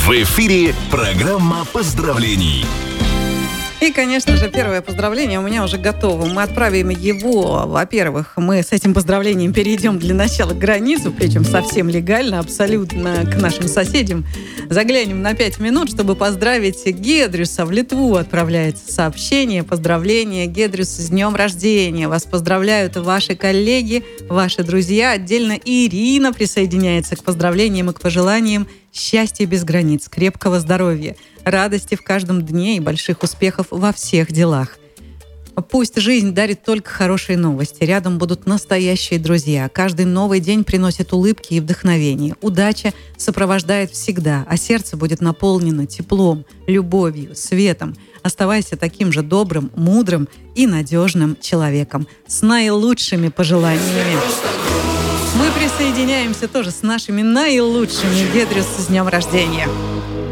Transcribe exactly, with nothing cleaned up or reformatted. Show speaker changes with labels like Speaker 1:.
Speaker 1: В эфире программа поздравлений.
Speaker 2: И, конечно же, первое поздравление у меня уже готово. Мы отправим его, во-первых, мы с этим поздравлением перейдем для начала к границу, причем совсем легально, абсолютно к нашим соседям. Заглянем на пять минут, чтобы поздравить Гедрюса. В Литву отправляется сообщение, поздравление. Гедрюс, с днем рождения. Вас поздравляют ваши коллеги, ваши друзья. Отдельно Ирина присоединяется к поздравлениям и к пожеланиям счастья без границ, крепкого здоровья, радости в каждом дне и больших успехов во всех делах. Пусть жизнь дарит только хорошие новости. Рядом будут настоящие друзья. Каждый новый день приносит улыбки и вдохновение. Удача сопровождает всегда, а сердце будет наполнено теплом, любовью, светом. Оставайся таким же добрым, мудрым и надежным человеком. С наилучшими пожеланиями. Мы присоединяемся тоже с нашими наилучшими. Гедрюс, с днем рождения!